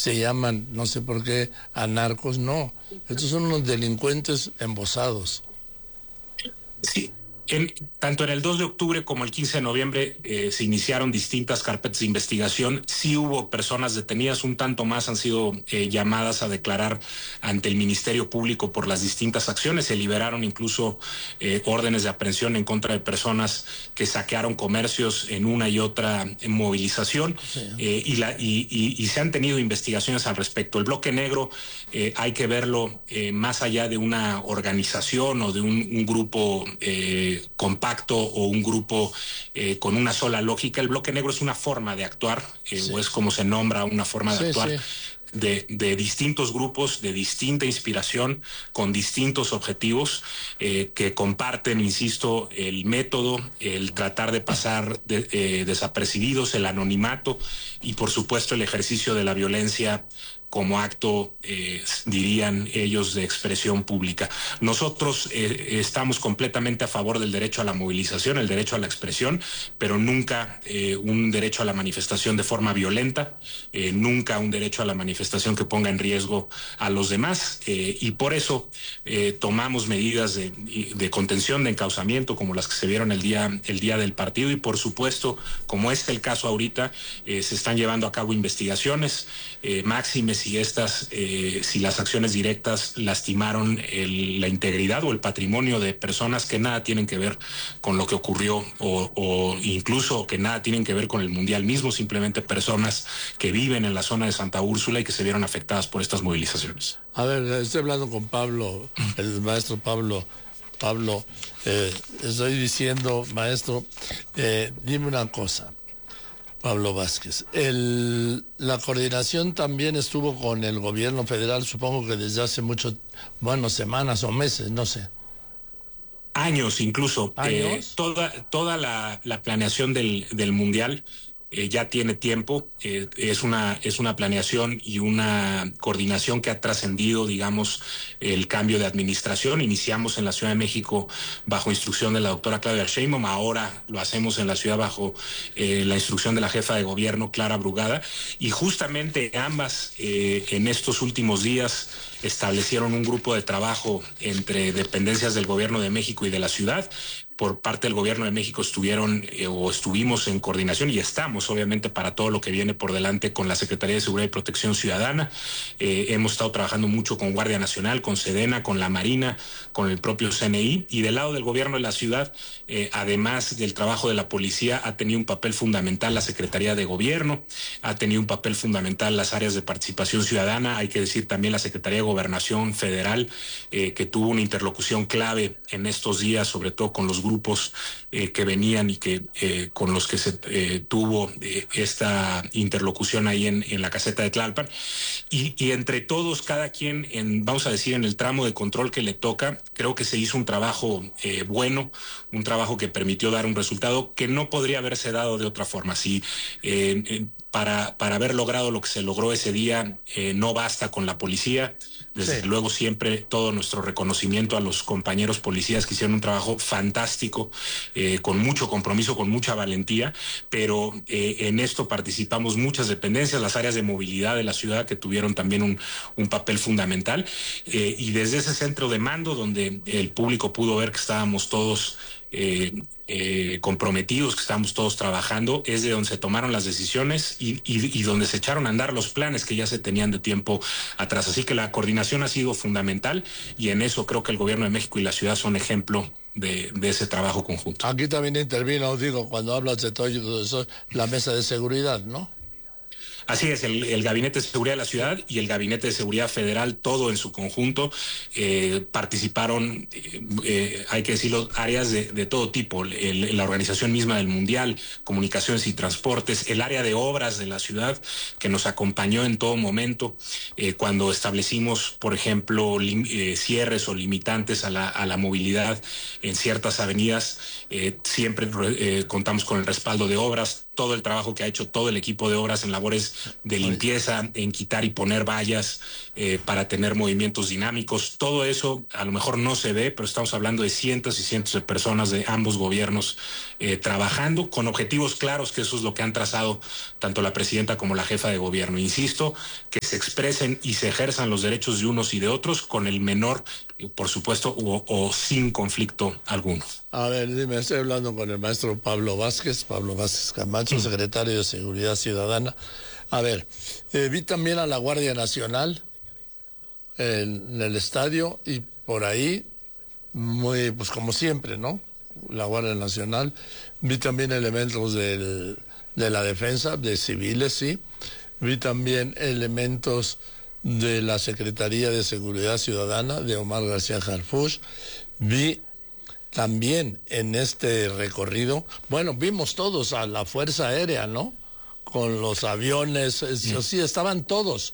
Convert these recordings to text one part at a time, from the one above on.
se llaman, no sé por qué, anarcos, no. Estos son unos delincuentes embosados. Sí, tanto en el 2 de octubre como el 15 de noviembre se iniciaron distintas carpetas de investigación. Sí hubo personas detenidas, un tanto más han sido llamadas a declarar ante el Ministerio Público por las distintas acciones. Se liberaron incluso órdenes de aprehensión en contra de personas que saquearon comercios en una y otra movilización. Sí. Y se han tenido investigaciones al respecto. El bloque negro hay que verlo más allá de una organización o de un grupo compacto o un grupo con una sola lógica. El bloque negro es una forma de actuar, o es como se nombra una forma de actuar. De distintos grupos, de distinta inspiración, con distintos objetivos, que comparten, insisto, el método, el tratar de pasar desapercibidos, el anonimato y, por supuesto, el ejercicio de la violencia como acto, dirían ellos, de expresión pública. Nosotros estamos completamente a favor del derecho a la movilización, el derecho a la expresión, pero nunca un derecho a la manifestación de forma violenta, nunca un derecho a la manifestación que ponga en riesgo a los demás, y por eso tomamos medidas de contención, de encauzamiento, como las que se vieron el día del partido, y por supuesto, como es el caso ahorita, se están llevando a cabo investigaciones, máximes si las acciones directas lastimaron la integridad o el patrimonio de personas que nada tienen que ver con lo que ocurrió o incluso que nada tienen que ver con el Mundial mismo, simplemente personas que viven en la zona de Santa Úrsula y que se vieron afectadas por estas movilizaciones. A ver, estoy hablando con Pablo, el maestro Pablo. Pablo, estoy diciendo, maestro, dime una cosa. Pablo Vázquez, la coordinación también estuvo con el gobierno federal, supongo que desde hace semanas o meses, no sé. Años incluso. ¿Años? Toda la planeación del Mundial ya tiene tiempo, es una planeación y una coordinación que ha trascendido, digamos, el cambio de administración. Iniciamos en la Ciudad de México bajo instrucción de la doctora Claudia Sheinbaum, ahora lo hacemos en la ciudad bajo la instrucción de la jefa de gobierno, Clara Brugada, y justamente ambas en estos últimos días establecieron un grupo de trabajo entre dependencias del gobierno de México y de la ciudad. Por parte del gobierno de México estuvimos en coordinación y estamos, obviamente, para todo lo que viene por delante con la Secretaría de Seguridad y Protección Ciudadana. Hemos estado trabajando mucho con Guardia Nacional, con Sedena, con la Marina, con el propio CNI, y del lado del gobierno de la ciudad, además del trabajo de la policía, ha tenido un papel fundamental la Secretaría de Gobierno, ha tenido un papel fundamental las áreas de participación ciudadana, hay que decir también la Secretaría de Gobernación Federal, que tuvo una interlocución clave en estos días, sobre todo con los grupos que venían y que con los que se tuvo esta interlocución ahí en la caseta de Tlalpan, y entre todos, cada quien, vamos a decir, en el tramo de control que le toca, creo que se hizo un trabajo bueno, un trabajo que permitió dar un resultado que no podría haberse dado de otra forma. Si para haber logrado lo que se logró ese día, no basta con la policía. Desde luego, siempre todo nuestro reconocimiento a los compañeros policías que hicieron un trabajo fantástico, con mucho compromiso, con mucha valentía, pero en esto participamos muchas dependencias, las áreas de movilidad de la ciudad, que tuvieron también un papel fundamental, y desde ese centro de mando, donde el público pudo ver que estábamos todos comprometidos, que estamos todos trabajando, es de donde se tomaron las decisiones y donde se echaron a andar los planes que ya se tenían de tiempo atrás. Así que la coordinación ha sido fundamental, y en eso creo que el gobierno de México y la ciudad son ejemplo de ese trabajo conjunto. Aquí también intervino, cuando hablas de todo eso, la mesa de seguridad, ¿no? Así es, el Gabinete de Seguridad de la Ciudad y el Gabinete de Seguridad Federal, todo en su conjunto, participaron, hay que decirlo, áreas de todo tipo, la organización misma del Mundial, comunicaciones y transportes, el área de obras de la ciudad, que nos acompañó en todo momento, cuando establecimos, por ejemplo, cierres o limitantes a la movilidad en ciertas avenidas, siempre contamos con el respaldo de obras, todo el trabajo que ha hecho todo el equipo de obras en labores labores de limpieza, en quitar y poner vallas para tener movimientos dinámicos. Todo eso a lo mejor no se ve, pero estamos hablando de cientos y cientos de personas de ambos gobiernos trabajando con objetivos claros, que eso es lo que han trazado tanto la presidenta como la jefa de gobierno. Insisto, que se expresen y se ejerzan los derechos de unos y de otros con el menor, por supuesto, o sin conflicto alguno. A ver, dime, estoy hablando con el maestro Pablo Vázquez Camacho, secretario de Seguridad Ciudadana. A ver, vi también a la Guardia Nacional en el estadio y por ahí, muy, pues como siempre, ¿no? La Guardia Nacional. Vi también elementos de la defensa, de civiles, sí. Vi también elementos de la Secretaría de Seguridad Ciudadana, de Omar García Harfuch. Vi también en este recorrido, bueno, vimos todos a la Fuerza Aérea, ¿no? Con los aviones, sí, estaban todos.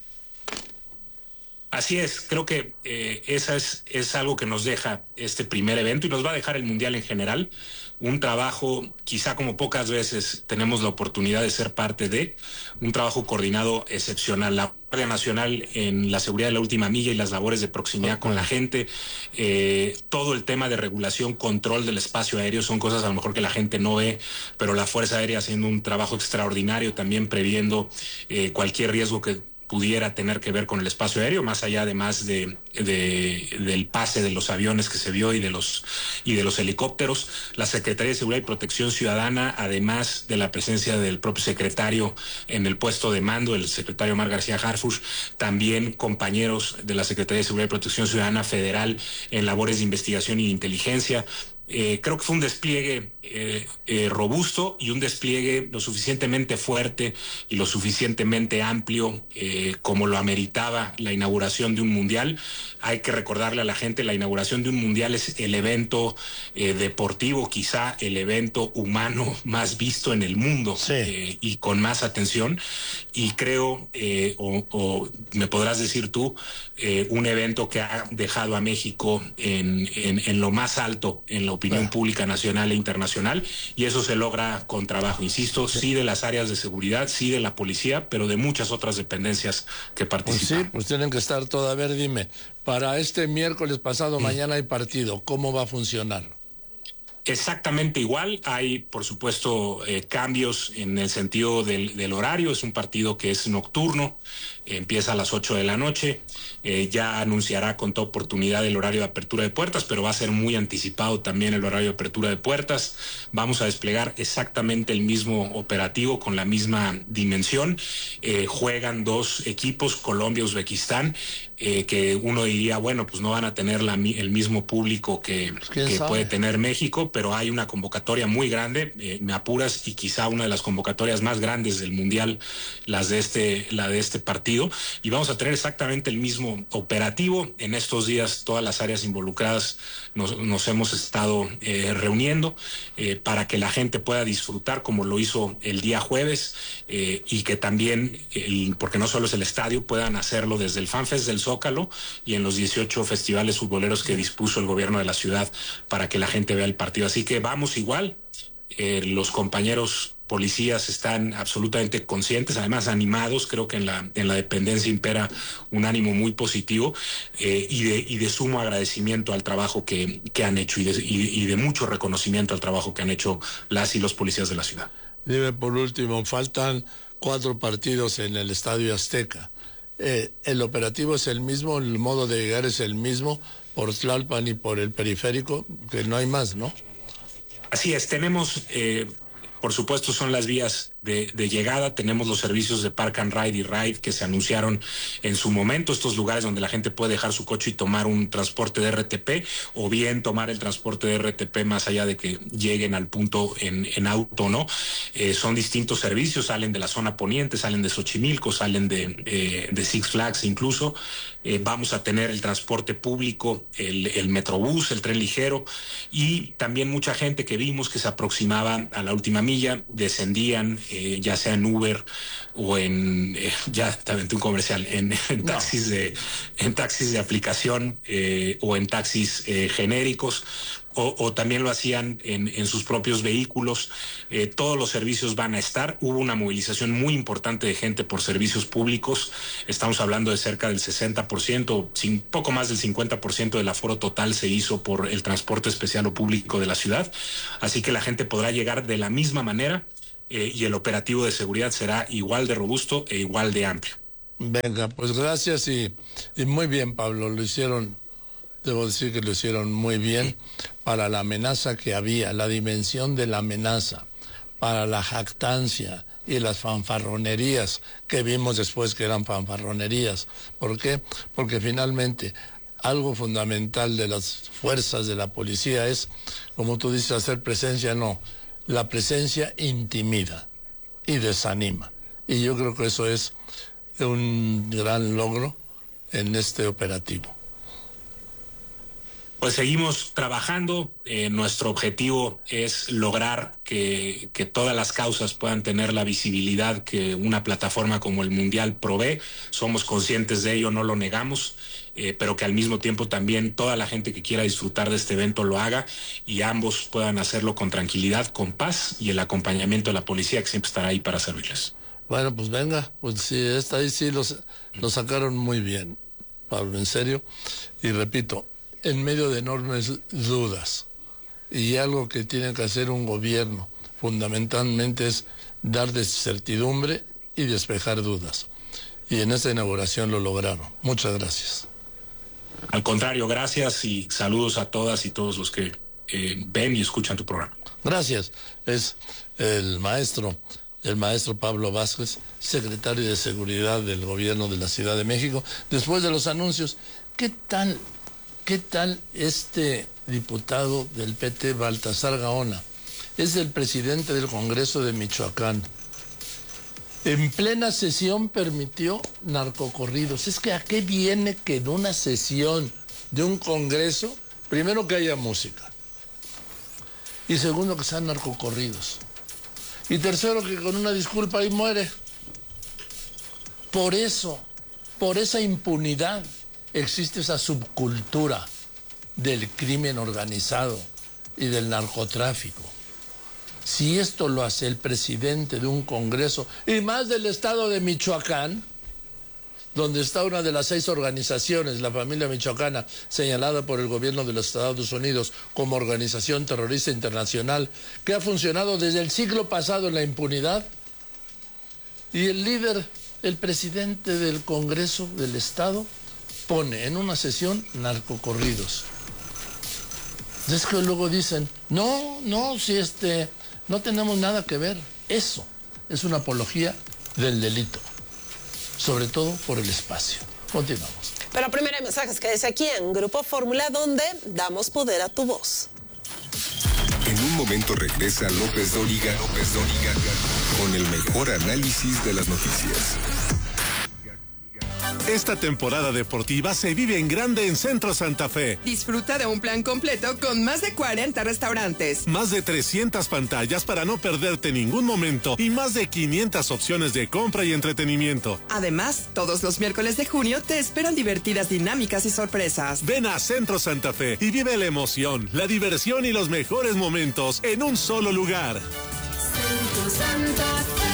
Así es, creo que esa es algo que nos deja este primer evento y nos va a dejar el Mundial en general. Un trabajo, quizá como pocas veces tenemos la oportunidad de ser parte de, un trabajo coordinado excepcional. La Guardia Nacional en la seguridad de la última milla y las labores de proximidad con la gente, todo el tema de regulación, control del espacio aéreo, son cosas a lo mejor que la gente no ve, pero la Fuerza Aérea haciendo un trabajo extraordinario, también previendo cualquier riesgo que pudiera tener que ver con el espacio aéreo, más allá además del pase de los aviones que se vio y de los helicópteros. La Secretaría de Seguridad y Protección Ciudadana, además de la presencia del propio secretario en el puesto de mando, el secretario Omar García Harfuch, también compañeros de la Secretaría de Seguridad y Protección Ciudadana Federal en labores de investigación y de inteligencia. Creo que fue un despliegue robusto y un despliegue lo suficientemente fuerte y lo suficientemente amplio como lo ameritaba la inauguración de un mundial. Hay que recordarle a la gente, la inauguración de un mundial es el evento deportivo, quizá el evento humano más visto en el mundo, sí, y con más atención. Y creo, o me podrás decir tú, un evento que ha dejado a México en lo más alto en la opinión pública nacional e internacional, y eso se logra con trabajo, insisto, sí de las áreas de seguridad, sí de la policía, pero de muchas otras dependencias que participan. Pues sí, pues tienen que estar todas. A ver, dime, para este miércoles pasado, mañana hay partido, ¿cómo va a funcionar? Exactamente igual, hay por supuesto cambios en el sentido del horario, es un partido que es nocturno, empieza a las 8 de la noche, ya anunciará con toda oportunidad el horario de apertura de puertas, pero va a ser muy anticipado también el horario de apertura de puertas. Vamos a desplegar exactamente el mismo operativo con la misma dimensión. Juegan dos equipos, Colombia y Uzbekistán, que uno diría, bueno, pues no van a tener el mismo público que puede tener México, pero hay una convocatoria muy grande, me apuras, y quizá una de las convocatorias más grandes del Mundial, la de este partido, y vamos a tener exactamente el mismo operativo. En estos días todas las áreas involucradas nos hemos estado reuniendo para que la gente pueda disfrutar como lo hizo el día jueves, y que también, porque no solo es el estadio, puedan hacerlo desde el FanFest del Zócalo y en los 18 festivales futboleros que dispuso el gobierno de la ciudad para que la gente vea el partido. Así que vamos igual, los compañeros policías están absolutamente conscientes, además animados. Creo que en la dependencia impera un ánimo muy positivo, y de sumo agradecimiento al trabajo que han hecho, y de mucho reconocimiento al trabajo que han hecho las y los policías de la ciudad. Dime, por último, faltan 4 partidos en el Estadio Azteca. ¿El operativo es el mismo, el modo de llegar es el mismo por Tlalpan y por el periférico? Que no hay más, ¿no? Así es, tenemos, por supuesto, son las vías de llegada. Tenemos los servicios de Park and Ride y Ride que se anunciaron en su momento, estos lugares donde la gente puede dejar su coche y tomar un transporte de RTP, o bien tomar el transporte de RTP más allá de que lleguen al punto en auto, ¿no? Son distintos servicios, salen de la zona poniente, salen de Xochimilco, salen de Six Flags incluso. Vamos a tener el transporte público, el Metrobús, el tren ligero, y también mucha gente que vimos que se aproximaba a la última milla, descendían, ya sea en Uber o ya te aventé un comercial, en taxis de aplicación, o en taxis genéricos. o también lo hacían en sus propios vehículos. Todos los servicios van a estar. Hubo una movilización muy importante de gente por servicios públicos. Estamos hablando de cerca del 60%, poco más del 50% del aforo total se hizo por el transporte especial o público de la ciudad. Así que la gente podrá llegar de la misma manera y el operativo de seguridad será igual de robusto e igual de amplio. Venga, pues gracias y muy bien, Pablo. Lo hicieron, debo decir que lo hicieron muy bien para la amenaza que había, la dimensión de la amenaza, para la jactancia y las fanfarronerías que vimos después que eran fanfarronerías. ¿Por qué? Porque finalmente algo fundamental de las fuerzas de la policía es, como tú dices, hacer presencia. No, la presencia intimida y desanima. Y yo creo que eso es un gran logro en este operativo. Pues seguimos trabajando. Nuestro objetivo es lograr que todas las causas puedan tener la visibilidad que una plataforma como el Mundial provee. Somos conscientes de ello, no lo negamos, pero que al mismo tiempo también toda la gente que quiera disfrutar de este evento lo haga y ambos puedan hacerlo con tranquilidad, con paz y el acompañamiento de la policía, que siempre estará ahí para servirles. Bueno, pues venga, pues sí, esta ahí sí lo sacaron muy bien, Pablo, en serio. Y repito, en medio de enormes dudas, y algo que tiene que hacer un gobierno fundamentalmente es dar certidumbre y despejar dudas. Y en esta inauguración lo lograron. Muchas gracias. Al contrario, gracias y saludos a todas y todos los que ven y escuchan tu programa. Gracias. Es el maestro Pablo Vázquez, secretario de Seguridad del Gobierno de la Ciudad de México. Después de los anuncios, ¿qué tal este diputado del PT, Baltasar Gaona? Es el presidente del Congreso de Michoacán. En plena sesión permitió narcocorridos. Es que ¿a qué viene que en una sesión de un Congreso, primero que haya música, y segundo que sean narcocorridos, y tercero que con una disculpa ahí muere? Por eso, por esa impunidad, existe esa subcultura del crimen organizado y del narcotráfico. Si esto lo hace el presidente de un Congreso, y más del estado de Michoacán, donde está una de las 6 organizaciones, la familia michoacana, señalada por el gobierno de los Estados Unidos como organización terrorista internacional, que ha funcionado desde el siglo pasado en la impunidad, y el líder, el presidente del Congreso del Estado, pone en una sesión narcocorridos. Es que luego dicen, no, si no tenemos nada que ver. Eso es una apología del delito, sobre todo por el espacio. Continuamos. Pero primero hay mensajes que dice aquí en Grupo Fórmula, donde damos poder a tu voz. En un momento regresa López Dóriga con el mejor análisis de las noticias. Esta temporada deportiva se vive en grande en Centro Santa Fe. Disfruta de un plan completo con más de 40 restaurantes. Más de 300 pantallas para no perderte ningún momento y más de 500 opciones de compra y entretenimiento. Además, todos los miércoles de junio te esperan divertidas dinámicas y sorpresas. Ven a Centro Santa Fe y vive la emoción, la diversión y los mejores momentos en un solo lugar. Centro Santa Fe.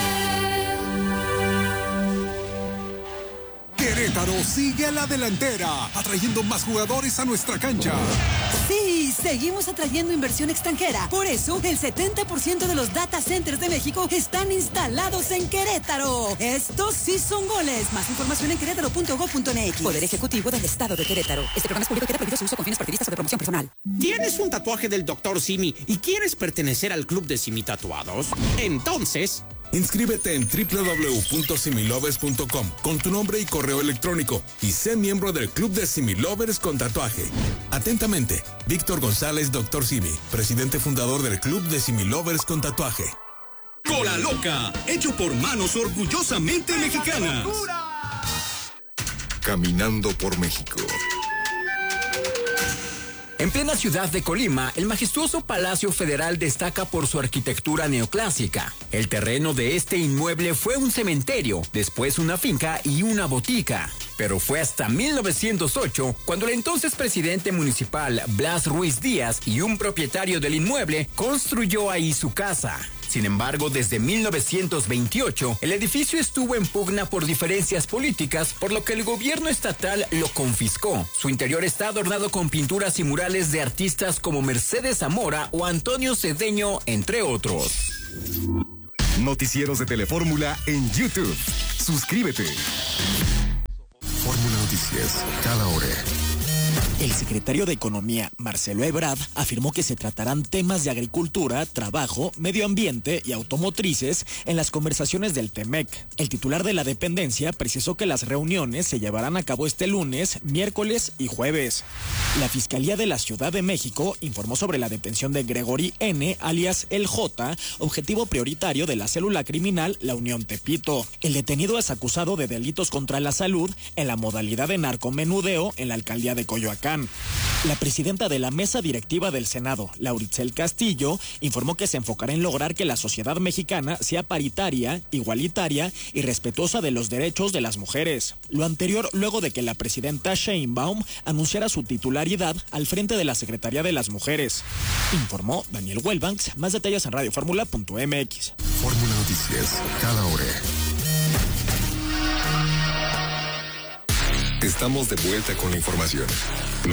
Querétaro sigue a la delantera, atrayendo más jugadores a nuestra cancha. Sí, seguimos atrayendo inversión extranjera. Por eso, el 70% de los data centers de México están instalados en Querétaro. Estos sí son goles. Más información en querétaro.gov.mx. Poder Ejecutivo del Estado de Querétaro. Este programa es público y queda prohibido su uso con fines partidistas o de promoción personal. ¿Tienes un tatuaje del Dr. Simi y quieres pertenecer al club de Simi Tatuados? Entonces, inscríbete en www.similovers.com con tu nombre y correo electrónico y sé miembro del Club de Similovers con tatuaje. Atentamente, Víctor González, Dr. Simi, presidente fundador del Club de Similovers con tatuaje. Cola Loca, hecho por manos orgullosamente mexicanas. Caminando por México. En plena ciudad de Colima, el majestuoso Palacio Federal destaca por su arquitectura neoclásica. El terreno de este inmueble fue un cementerio, después una finca y una botica. pero fue hasta 1908 cuando el entonces presidente municipal Blas Ruiz Díaz y un propietario del inmueble construyó ahí su casa. Sin embargo, desde 1928, el edificio estuvo en pugna por diferencias políticas, por lo que el gobierno estatal lo confiscó. Su interior está adornado con pinturas y murales de artistas como Mercedes Zamora o Antonio Cedeño, entre otros. Noticieros de Telefórmula en YouTube. Suscríbete. Fórmula Noticias, cada hora. El secretario de Economía, Marcelo Ebrard, afirmó que se tratarán temas de agricultura, trabajo, medio ambiente y automotrices en las conversaciones del TEMEC. El titular de la dependencia precisó que las reuniones se llevarán a cabo este lunes, miércoles y jueves. La Fiscalía de la Ciudad de México informó sobre la detención de Gregory N., alias El J., objetivo prioritario de la célula criminal La Unión Tepito. El detenido es acusado de delitos contra la salud en la modalidad de narcomenudeo en la alcaldía de Coyoacán. La presidenta de la mesa directiva del Senado, Lauritzel Castillo, informó que se enfocará en lograr que la sociedad mexicana sea paritaria, igualitaria y respetuosa de los derechos de las mujeres. Lo anterior luego de que la presidenta Sheinbaum anunciara su titularidad al frente de la Secretaría de las Mujeres. Informó Daniel Wellbanks. Más detalles en radioformula.mx. Fórmula Noticias, cada hora. Estamos de vuelta con la información.